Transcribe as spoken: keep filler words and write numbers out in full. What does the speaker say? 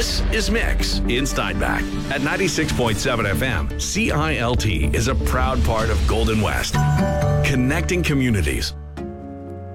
This is Mix in Steinbach at ninety-six point seven F M. C I L T is a proud part of Golden West, connecting communities.